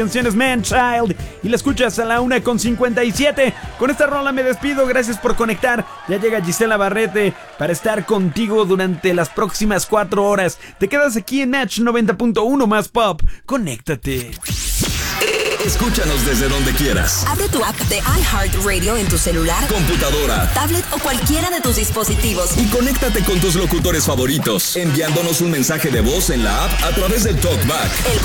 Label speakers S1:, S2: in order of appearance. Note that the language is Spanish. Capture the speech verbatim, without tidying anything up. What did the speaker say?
S1: Canciones Man Child y la escuchas a la una con cincuenta y siete. Con esta rola me despido, gracias por conectar. Ya llega Gisela Barrete para estar contigo durante las próximas cuatro horas. Te quedas aquí en Match noventa punto uno más pop. Conéctate.
S2: Escúchanos desde donde quieras.
S3: Abre tu app de iHeartRadio en tu celular,
S2: computadora,
S3: tablet o cualquiera de tus dispositivos.
S2: Y conéctate con tus locutores favoritos, enviándonos un mensaje de voz en la app a través del TalkBack.
S3: El